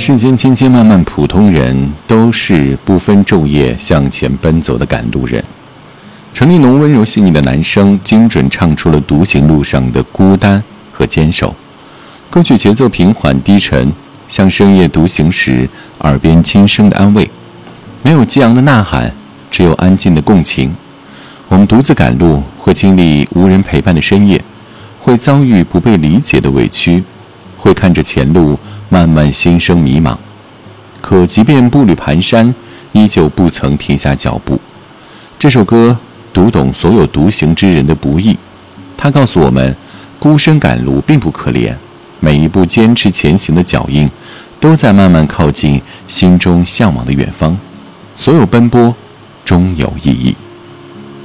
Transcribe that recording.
世间千千万万普通人都是不分昼夜向前奔走的赶路人。陈立农温柔细腻的男声精准唱出了独行路上的孤单和坚守。歌曲节奏平缓低沉，像深夜独行时耳边轻声的安慰。没有激昂的呐喊，只有安静的共情。我们独自赶路，会经历无人陪伴的深夜，会遭遇不被理解的委屈，会看着前路慢慢心生迷茫。可即便步履蹒跚，依旧不曾停下脚步。这首歌读懂所有独行之人的不易，它告诉我们，孤身赶路并不可怜，每一步坚持前行的脚印，都在慢慢靠近心中向往的远方。所有奔波终有意义。